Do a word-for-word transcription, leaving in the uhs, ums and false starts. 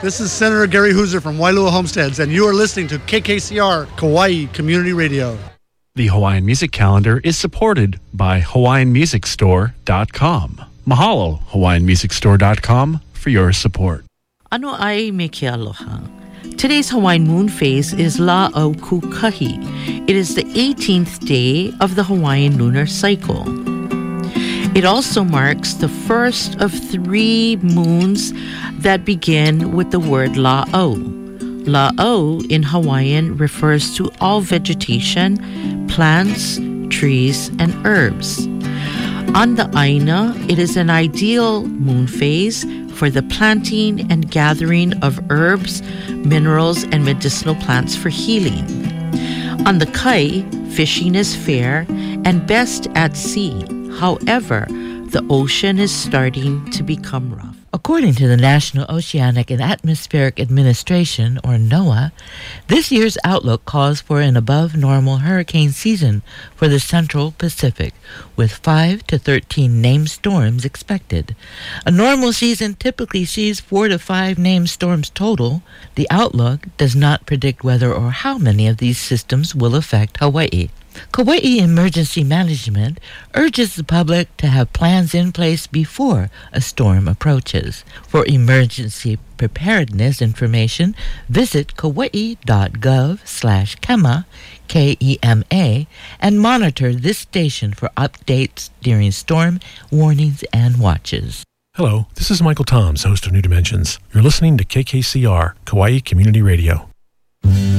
This is Senator Gary Hooser from Wailua Homesteads, and you are listening to K K C R Kauai Community Radio. The Hawaiian Music Calendar is supported by Hawaiian Music Store dot com. Mahalo, Hawaiian Music Store dot com, for your support. Ano ai me ke aloha. Today's Hawaiian moon phase is La'au Kukahi. It is the eighteenth day of the Hawaiian lunar cycle. It also marks the first of three moons that begin with the word La'au. La'au in Hawaiian refers to all vegetation, plants, trees, and herbs. On the Aina, it is an ideal moon phase for the planting and gathering of herbs, minerals, and medicinal plants for healing. On the Kai, fishing is fair and best at sea. However, the ocean is starting to become rough. According to the National Oceanic and Atmospheric Administration, or NOAA, this year's outlook calls for an above-normal hurricane season for the Central Pacific, with five to thirteen named storms expected. A normal season typically sees four to five named storms total. The outlook does not predict whether or how many of these systems will affect Hawaii. Kauai Emergency Management urges the public to have plans in place before a storm approaches. For emergency preparedness information, visit kauai.gov slash kema, K E M A, and monitor this station for updates during storm warnings and watches. Hello, this is Michael Toms, host of New Dimensions. You're listening to K K C R, Kauai Community Radio.